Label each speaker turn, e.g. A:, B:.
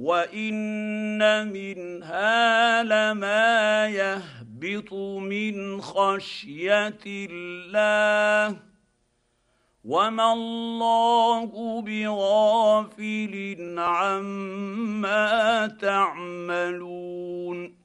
A: وان منها لما يهبط من خشيه الله وما الله بغافل عما تعملون